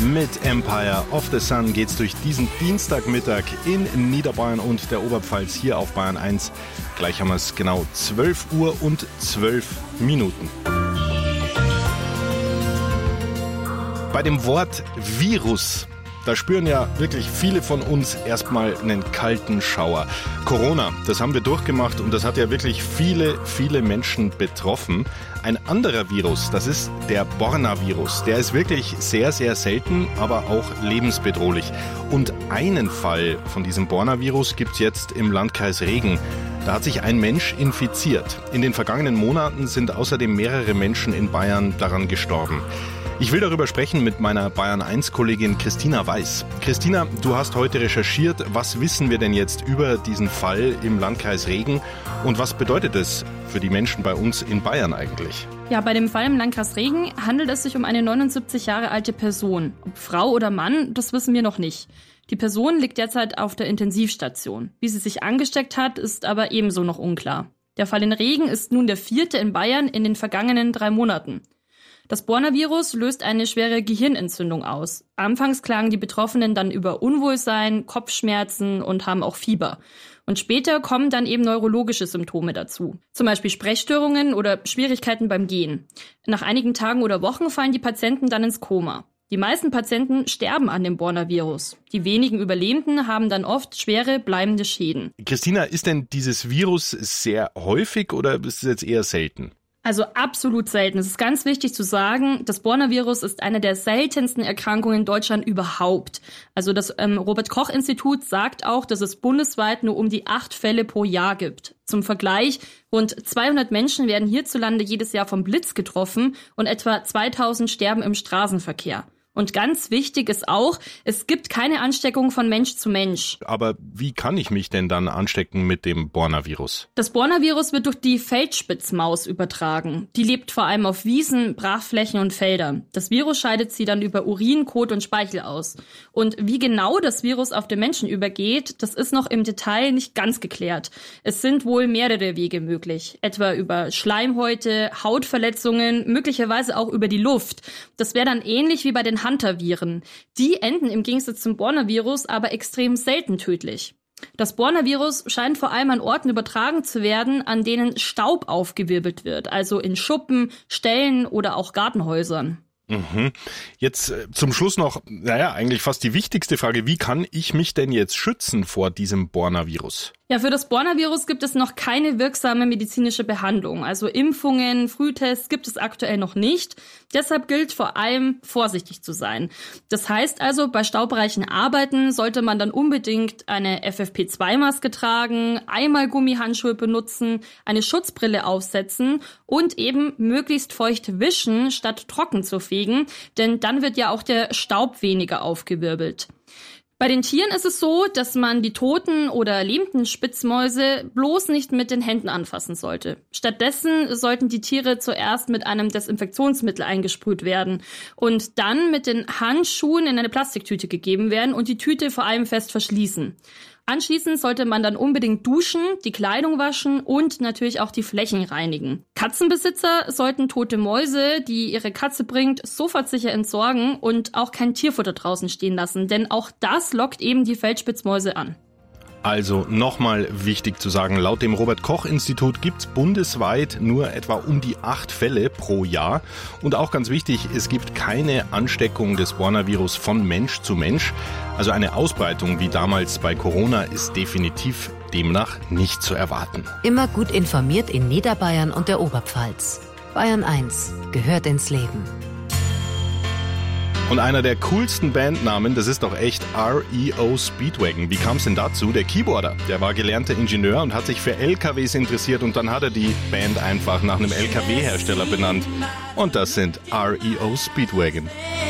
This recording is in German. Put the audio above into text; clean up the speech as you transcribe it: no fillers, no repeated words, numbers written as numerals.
Mit Empire of the Sun geht's durch diesen Dienstagmittag in Niederbayern und der Oberpfalz hier auf Bayern 1. Gleich haben wir es genau 12 Uhr und 12 Minuten. Bei dem Wort Virus, da spüren ja wirklich viele von uns erstmal einen kalten Schauer. Corona, das haben wir durchgemacht und das hat ja wirklich viele Menschen betroffen. Ein anderer Virus, das ist der Borna-Virus. Der ist wirklich sehr selten, aber auch lebensbedrohlich. Und einen Fall von diesem Borna-Virus gibt's jetzt im Landkreis Regen. Da hat sich ein Mensch infiziert. In den vergangenen Monaten sind außerdem mehrere Menschen in Bayern daran gestorben. Ich will darüber sprechen mit meiner Bayern-1-Kollegin Christina Weiß. Christina, du hast heute recherchiert. Was wissen wir denn jetzt über diesen Fall im Landkreis Regen und was bedeutet es für die Menschen bei uns in Bayern eigentlich? Ja, bei dem Fall im Landkreis Regen handelt es sich um eine 79 Jahre alte Person. Ob Frau oder Mann, das wissen wir noch nicht. Die Person liegt derzeit auf der Intensivstation. Wie sie sich angesteckt hat, ist aber ebenso noch unklar. Der Fall in Regen ist nun der 4. in Bayern in den vergangenen 3 Monaten. Das Borna-Virus löst eine schwere Gehirnentzündung aus. Anfangs klagen die Betroffenen dann über Unwohlsein, Kopfschmerzen und haben auch Fieber. Und später kommen dann eben neurologische Symptome dazu. Zum Beispiel Sprechstörungen oder Schwierigkeiten beim Gehen. Nach einigen Tagen oder Wochen fallen die Patienten dann ins Koma. Die meisten Patienten sterben an dem Borna-Virus. Die wenigen Überlebenden haben dann oft schwere, bleibende Schäden. Christina, ist denn dieses Virus sehr häufig oder ist es jetzt eher selten? Also absolut selten. Es ist ganz wichtig zu sagen, das Borna-Virus ist eine der seltensten Erkrankungen in Deutschland überhaupt. Also das Robert-Koch-Institut sagt auch, dass es bundesweit nur um die 8 Fälle pro Jahr gibt. Zum Vergleich, rund 200 Menschen werden hierzulande jedes Jahr vom Blitz getroffen und etwa 2000 sterben im Straßenverkehr. Und ganz wichtig ist auch, es gibt keine Ansteckung von Mensch zu Mensch. Aber wie kann ich mich denn dann anstecken mit dem Borna-Virus? Das Borna-Virus wird durch die Feldspitzmaus übertragen. Die lebt vor allem auf Wiesen, Brachflächen und Feldern. Das Virus scheidet sie dann über Urin, Kot und Speichel aus. Und wie genau das Virus auf den Menschen übergeht, das ist noch im Detail nicht ganz geklärt. Es sind wohl mehrere Wege möglich. Etwa über Schleimhäute, Hautverletzungen, möglicherweise auch über die Luft. Das wäre dann ähnlich wie bei den Hunter-Viren. Die enden im Gegensatz zum Borna-Virus aber extrem selten tödlich. Das Borna-Virus scheint vor allem an Orten übertragen zu werden, an denen Staub aufgewirbelt wird, also in Schuppen, Ställen oder auch Gartenhäusern. Jetzt zum Schluss noch, eigentlich fast die wichtigste Frage, wie kann ich mich denn jetzt schützen vor diesem Borna-Virus? Ja, für das Borna-Virus gibt es noch keine wirksame medizinische Behandlung. Also Impfungen, Frühtests gibt es aktuell noch nicht. Deshalb gilt vor allem, vorsichtig zu sein. Das heißt also, bei staubreichen Arbeiten sollte man dann unbedingt eine FFP2-Maske tragen, Einmalgummihandschuhe benutzen, eine Schutzbrille aufsetzen und eben möglichst feucht wischen, statt trocken zu fegen, denn dann wird ja auch der Staub weniger aufgewirbelt. Bei den Tieren ist es so, dass man die toten oder lebenden Spitzmäuse bloß nicht mit den Händen anfassen sollte. Stattdessen sollten die Tiere zuerst mit einem Desinfektionsmittel eingesprüht werden und dann mit den Handschuhen in eine Plastiktüte gegeben werden und die Tüte vor allem fest verschließen. Anschließend sollte man dann unbedingt duschen, die Kleidung waschen und natürlich auch die Flächen reinigen. Katzenbesitzer sollten tote Mäuse, die ihre Katze bringt, sofort sicher entsorgen und auch kein Tierfutter draußen stehen lassen, denn auch das lockt eben die Feldspitzmäuse an. Also nochmal wichtig zu sagen, laut dem Robert-Koch-Institut gibt's bundesweit nur etwa um die 8 Fälle pro Jahr. Und auch ganz wichtig, es gibt keine Ansteckung des Borna-Virus von Mensch zu Mensch. Also eine Ausbreitung wie damals bei Corona ist definitiv demnach nicht zu erwarten. Immer gut informiert in Niederbayern und der Oberpfalz. Bayern 1 gehört ins Leben. Und einer der coolsten Bandnamen, das ist doch echt REO Speedwagon. Wie kam es denn dazu? Der Keyboarder, der war gelernter Ingenieur und hat sich für LKWs interessiert und dann hat er die Band einfach nach einem LKW-Hersteller benannt. Und das sind REO Speedwagon.